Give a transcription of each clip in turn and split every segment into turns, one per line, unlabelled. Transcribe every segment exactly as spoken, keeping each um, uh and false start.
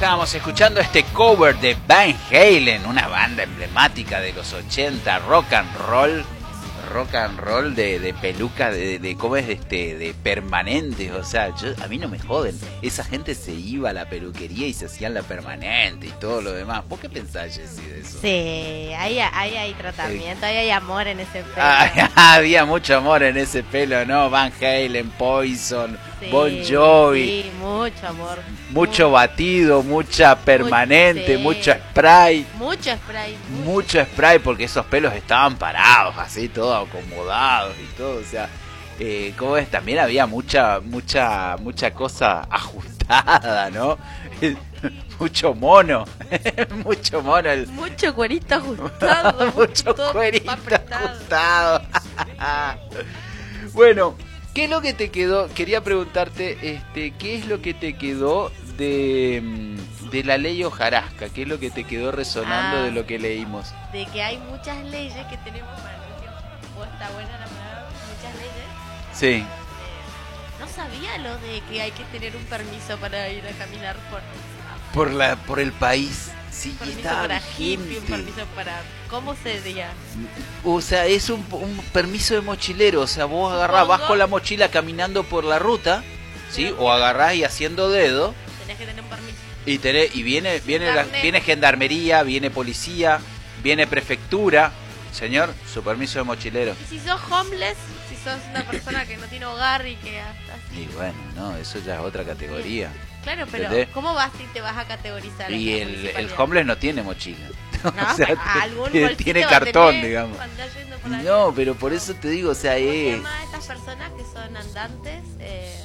estábamos escuchando este cover de Van Halen, una banda emblemática de los ochenta, rock and roll, rock and roll de, de peluca, de, de cómo es este, de permanentes, o sea, yo, a mí no me joden, esa gente se iba a la peluquería y se hacían la permanente y todo lo demás. ¿Vos qué pensás, Jessy, de eso?
Sí, ahí, ahí hay tratamiento, ahí hay amor en ese pelo.
Ah, había mucho amor en ese pelo, ¿no? Van Halen, Poison,
Sí,
Bon Jovi.
Sí, mucho amor.
Mucho batido, mucha permanente,
sí.
mucho spray.
Mucho spray. Mucho.
Mucho spray porque esos pelos estaban parados, así, todos acomodados y todo, o sea, eh, ¿cómo es? También había mucha, mucha, mucha cosa ajustada, ¿no? Mucho mono, mucho mono. El...
Mucho cuerito ajustado.
mucho
todo
cuerito
apretado.
ajustado. Bueno, ¿qué es lo que te quedó? Quería preguntarte, este, ¿qué es lo que te quedó de, de la ley hojarasca? ¿Qué es lo que te quedó resonando
Ah,
de lo que leímos?
De que hay muchas leyes que tenemos para nuestro... ¿O está buena la palabra? Muchas leyes.
Sí.
Eh, no sabía lo de que hay que tener un permiso para ir a caminar por...
Por la, por el país. Sí,
Un permiso
está
para hippie, un
vigente.
permiso para... ¿Cómo se diría?
O sea, es un, un permiso de mochilero. O sea, vos agarrás, vas con la mochila caminando por la ruta, ¿sí? O agarrás y haciendo dedo.
Tenés que tener un permiso.
Y, tenés, y viene, viene, la,
Carnet.
viene gendarmería, viene policía, viene prefectura. Señor, su permiso de mochilero.
Y si sos homeless, si sos una persona que no tiene hogar y que hasta...
Y bueno, no, eso ya es otra categoría.
Claro, pero
¿Entendés?
¿cómo vas si te vas a categorizar? en
Y
la
el, el
municipalidad?
homeless no tiene mochila.
No,
O sea,
algún
tiene,
bolsito
tiene
va a
cartón,
tener
digamos.
cuando andás yendo por ahí.
No, pero por eso te digo, o sea,
¿Cómo se
eh,
llama a estas personas que son andantes? Eh,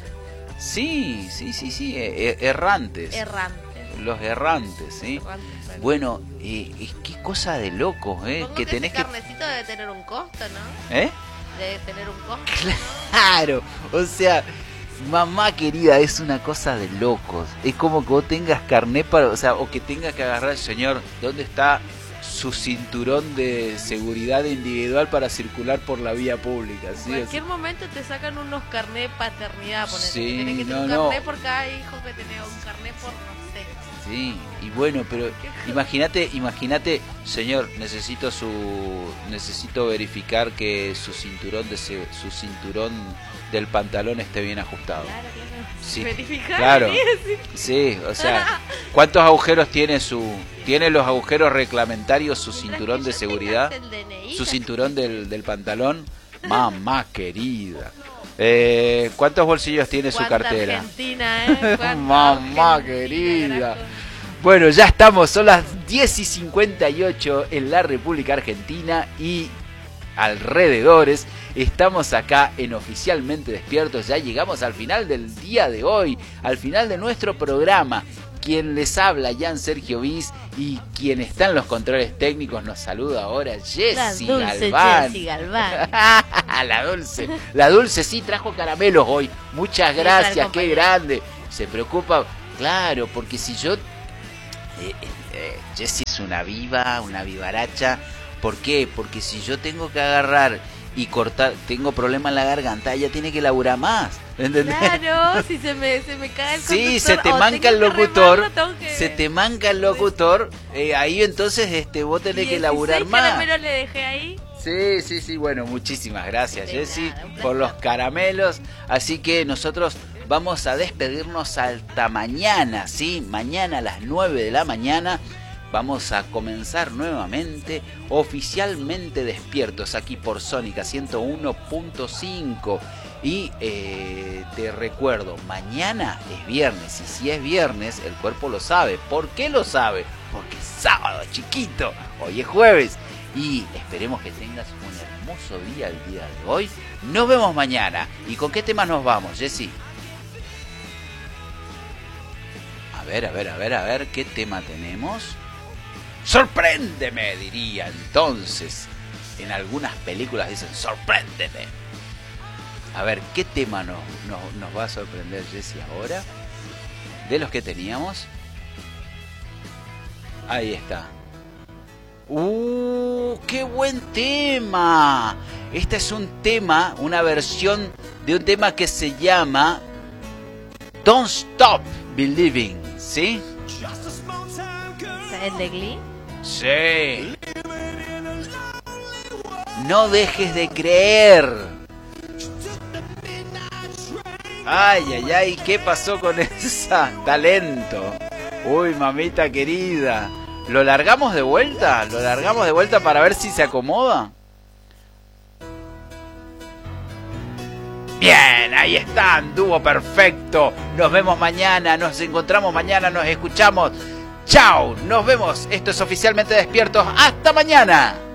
sí, sí, sí, sí, eh, eh, errantes.
errantes.
Los errantes, ¿sí?
Errantes, bueno.
Bueno, eh, es qué cosa de locos, ¿eh?
Supongo
Que
que
tenés
ese
que...
carnecito debe tener un costo, ¿no?
¿Eh?
Debe tener un costo.
Claro, o sea, mamá querida, es una cosa de locos. Es como que vos tengas carnet para... O sea, o que tengas que agarrar, señor, ¿dónde está su cinturón de seguridad individual para circular por la vía pública? ¿Sí?
En cualquier momento te sacan unos carnet paternidad, ponete.
Sí,
que tenés que tener
no,
un
no.
carnet por cada hijo que tenés, un carnet por no sé.
Sí, y bueno, pero imagínate, imagínate, señor, necesito su, necesito verificar que su cinturón de se- su cinturón del pantalón esté bien ajustado.
Claro, claro.
Sí,
Verificar,
claro.
quería decir.
Sí, o sea, ¿cuántos agujeros tiene su, tiene los agujeros reglamentarios su
Mientras
cinturón
que
de
yo
seguridad,
tengas el D N I,
su
ya-
cinturón del, del pantalón? Mamá querida. Eh, ¿cuántos bolsillos tiene su
Cuánta
cartera?
Argentina, ¿eh? Cuánta
Mamá
Argentina,
querida.
carajo.
Bueno, ya estamos, son las diez y cincuenta y ocho en la República Argentina y alrededores. Estamos acá en Oficialmente Despiertos, ya llegamos al final del día de hoy, al final de nuestro programa. Quien les habla, Jan Sergio Bis, y quien está en los controles técnicos nos saluda ahora,
La
Jessy
dulce
Galván.
Jessy Galván.
La dulce, la dulce sí trajo caramelos hoy. Muchas
Sí,
gracias,
tal,
qué
compañero.
grande. Se preocupa, claro, porque si yo... Eh, eh, eh, Jessy es una viva, una vivaracha. ¿Por qué? Porque si yo tengo que agarrar y cortar, tengo problema en la garganta, ella tiene que laburar más. ¿Entendés?
Claro, si se me, se me cae el
Sí,
conductor,
se te
o
manca
tengo
el
que
locutor,
remarlo, tengo que-
se te manca el locutor, eh, ahí entonces este vos tenés que laburar
dieciséis
más.
caramelos le dejé ahí.
Sí, sí, sí, bueno, muchísimas gracias,
De
Jessy,
nada, un placer.
por los caramelos. Así que nosotros vamos a despedirnos hasta mañana, ¿sí? Mañana a las nueve de la mañana vamos a comenzar nuevamente Oficialmente Despiertos aquí por Sónica ciento uno punto cinco. Y eh, te recuerdo, mañana es viernes, y si es viernes, el cuerpo lo sabe. ¿Por qué lo sabe? Porque es sábado, chiquito. Hoy es jueves. Y esperemos que tengas un hermoso día el día de hoy. Nos vemos mañana. ¿Y con qué tema nos vamos, Jessy? A ver, a ver, a ver, a ver, ¿qué tema tenemos? ¡Sorpréndeme! Diría entonces. En algunas películas dicen ¡sorpréndeme! A ver, ¿qué tema nos, nos, nos va a sorprender Jessy ahora? De los que teníamos. Ahí está. ¡Uh! ¡Qué buen tema! Este es un tema, una versión de un tema que se llama Don't Stop Believing, ¿sí?
¿El de Glee?
Sí. No dejes de creer. Ay, ay, ay, ¿qué pasó con ese talento? Uy, mamita querida. ¿Lo largamos de vuelta? ¿Lo largamos de vuelta para ver si se acomoda? Bien, ahí está, dúo perfecto. Nos vemos mañana, nos encontramos mañana, nos escuchamos. Chao, nos vemos. Esto es Oficialmente Despiertos. ¡Hasta mañana!